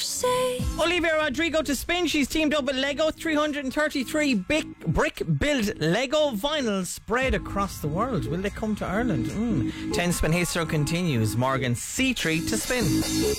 Olivia Rodrigo to spin. She's teamed up with Lego. 333 brick-built Lego vinyls spread across the world. Will they come to Ireland? 10 spin history continues. Morgan C3 to spin.